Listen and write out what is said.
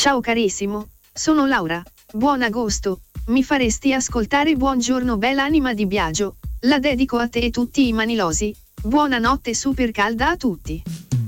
Ciao carissimo, sono Laura. Buon agosto. Mi faresti ascoltare Buongiorno bella anima di Biagio? La dedico a te e tutti i manilosi. Buonanotte super calda a tutti.